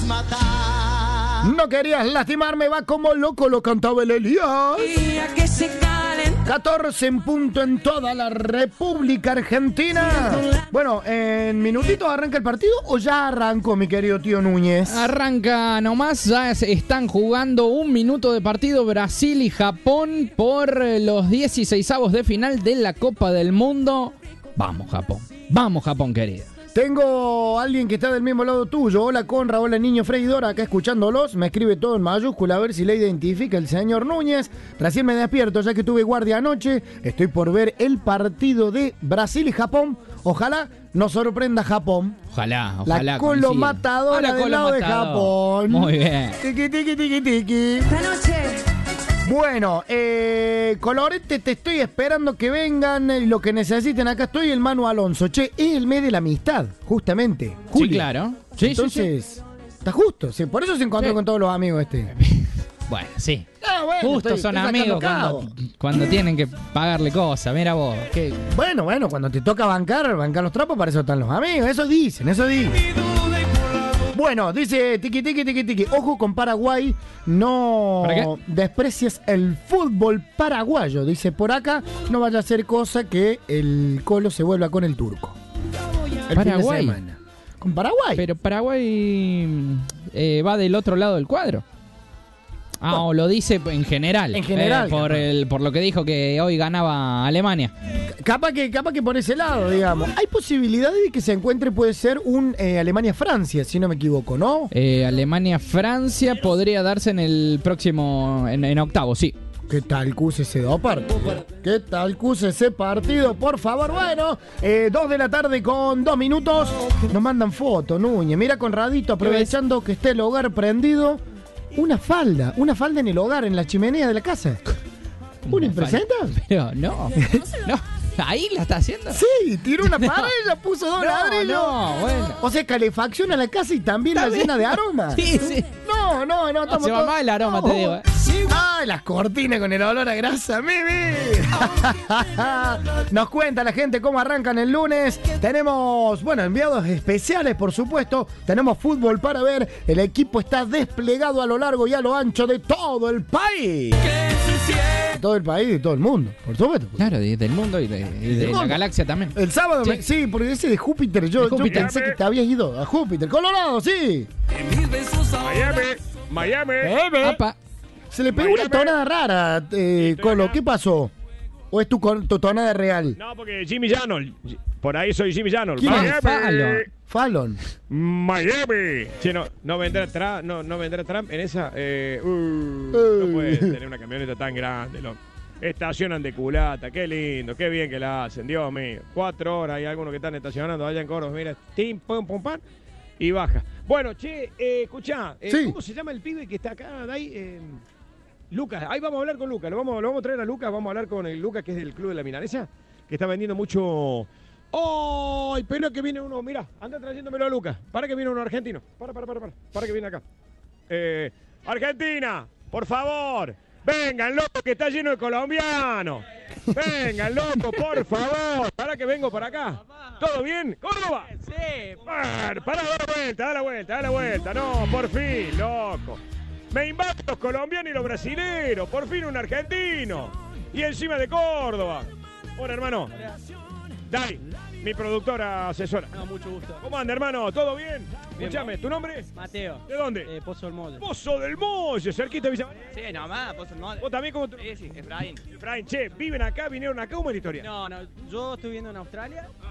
No querías lastimarme, va como loco, lo cantaba el Elías. 14 en punto en toda la República Argentina. Bueno, ¿en minutitos arranca el partido o ya arrancó, mi querido tío Núñez? Arranca nomás, ya están jugando 1 minuto de partido Brasil y Japón por los 16avos de final de la Copa del Mundo. Vamos Japón, querido. Tengo a alguien que está del mismo lado tuyo. Hola Conra, hola niño freidora, acá escuchándolos. Me escribe todo en mayúscula a ver si le identifica el señor Núñez. Recién me despierto ya que tuve guardia anoche. Estoy por ver el partido de Brasil y Japón. Ojalá nos sorprenda Japón. Ojalá. La colomatadora del lado de Japón. Muy bien. Tiki, tiki, tiki, tiki. Esta noche. Bueno, Colorete, te estoy esperando que vengan lo que necesiten. Acá estoy, el Manu Alonso. Che, es el mes de la amistad, justamente. Julio. Sí, claro. Sí, Entonces, sí. está justo. Sí, por eso se encontró con todos los amigos Bueno, sí. Bueno, Justo son amigos cuando tienen que pagarle cosas. Mira vos. ¿Qué? Bueno, cuando te toca bancar los trapos, para eso están los amigos. Eso dicen. Bueno, dice tiki. Ojo con Paraguay, no desprecies el fútbol paraguayo. Dice por acá, no vaya a ser cosa que el Colo se vuelva con el turco. Paraguay. Fin de semana. Con Paraguay. Pero Paraguay va del otro lado del cuadro. O lo dice en general. En general. Por lo que dijo que hoy ganaba Alemania. Capaz que por ese lado, digamos. Hay posibilidades de que se encuentre, puede ser un Alemania-Francia, si no me equivoco, ¿no? Alemania-Francia podría darse en el próximo, en octavo, sí. ¿Qué tal cuse ese ¿Qué tal cuse ese partido? Por favor, bueno, 2 de la tarde con 2 minutos. Nos mandan fotos, Núñez. Mira, Conradito, aprovechando que esté el hogar prendido. Una falda en el hogar, en la chimenea de la casa. ¿Una impresentable? Pero no. ¿Ahí la está haciendo? Sí, tiró una parrilla, puso 2 ladrillos. No, bueno. O sea, calefacción a la casa y también la llena de aroma. Sí. No, estamos se va mal el aroma, te digo. Ay, las cortinas con el olor a grasa, Mimi. Nos cuenta la gente cómo arrancan el lunes. Tenemos, enviados especiales, por supuesto. Tenemos fútbol para ver. El equipo está desplegado a lo largo y a lo ancho de todo el país. De todo el país y de todo el mundo, por supuesto. Claro, del mundo y de la galaxia también. El sábado, sí, porque ese de Júpiter, yo pensé que te habías ido a Júpiter. Colorado, sí. Miami. Apa. Se le pegó una tonada rara, Colo. ¿Qué pasó? ¿O es tu tonada real? No, porque Jimmy Jannol. Por ahí soy Jimmy Jannol. ¿Quién es? Fallon. Miami. Sí, no vendrá Trump en esa. No puede tener una camioneta tan grande. Estacionan de culata. Qué lindo, qué bien que la hacen. Dios mío. 4 horas. Hay algunos que están estacionando allá en Córdoba. Mira, tim, pum, pum, pam. Y baja. Bueno, che, escuchá. Sí. ¿Cómo se llama el pibe que está acá? Ahí, Lucas. Ahí vamos a hablar con Lucas. Lo vamos a traer a Lucas. Vamos a hablar con el Lucas, que es del Club de la Milanesa, que está vendiendo mucho. ¡Ay! Pero que viene uno. Mirá, anda trayéndomelo a Lucas. Para que viene uno argentino. Para que viene acá. Argentina, por favor. Vengan, loco, que está lleno de colombianos. Vengan, loco, por favor. Para que vengo para acá. ¿Todo bien? ¿Córdoba? Sí. Para, da la vuelta. No, por fin, loco. Me invaden los colombianos y los brasileros. Por fin un argentino. Y encima de Córdoba. Hola, hermano. Dai, mi productora asesora. No, mucho gusto. ¿Cómo anda, hermano? ¿Todo bien? Escuchame, ¿tu nombre? Mateo. ¿De dónde? Pozo del Molle. Pozo del Molle, cerquita de Villa María. Sí, nomás, Pozo del Molle. ¿Vos también cómo? Sí, Efraín. Efraín, che, ¿viven acá? ¿Vinieron acá? ¿Cómo es la historia? No, yo estoy viviendo en Australia.